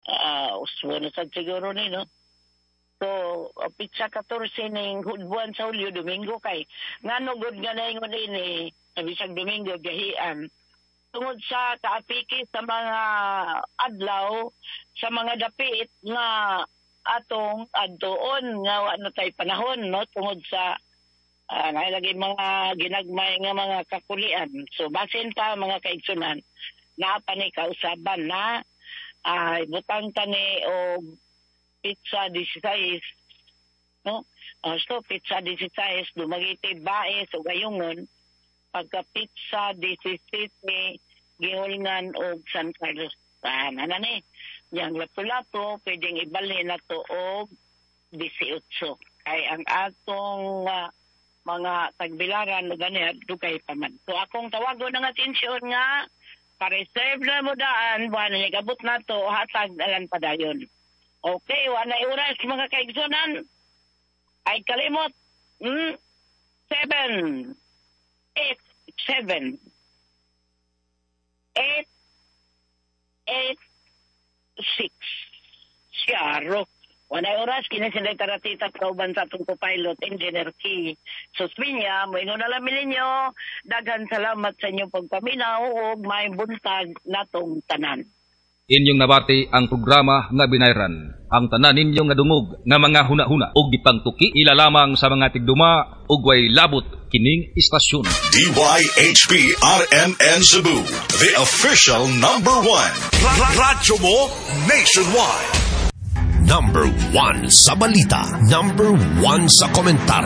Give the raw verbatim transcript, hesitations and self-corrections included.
Ah, uswo na sad siguro ni, no? So, uh, pizza fourteen ning buwan sa Hulyo, Domingo kay. Ngano gud nga na ingon ini, bisag Domingo, gahian. Tungod sa kaapiki sa mga adlaw, sa mga dapit nga atong adtoon nga wa na tay panahon, no? Tungod sa uh, nailagay mga ginagmay nga mga kakulian. So, basin pa mga kaigsunan, na pa ni kausaban na ay uh, butang tani o pizza sixteen, no? Uh, so, pizza sixteen, dumagiti bae, so gayungon, pagka pizza seventeen, gihulngan o San Carlos. Ah, ano ni? Yang lato-lato, pwedeng ibalhin na to o eighteen. Kay ang atong uh, mga tagbilaran, ganyan, dugay pa man. So, akong tawagon ng atensyon nga, pa-reserve na mo daan, buwan na gabot na to, hatag alan pa dayon. Okay, wala oras mga kaigsunan. Ay kalimot. Hmm? Seven. Eight. Seven. Eight. Eight. Six. Siyaro. Wala oras, kinasilay taratita kauban sa itong pilot, Engineer Key. Susminya, mo ingon na lamin ninyo, daghan salamat sa inyong pagpaminaw o may buntag na itong tanan. Inyong nabati ang programa nga binayran. Ang tanan ninyong nga dungog nga mga huna-huna o gipangtuki ila lamang sa mga tigduma ug way labot kining istasyon. D Y H P R M N Cebu, the official number one. Radyo mo nationwide. Number one sa balita. Number one sa komentaryo.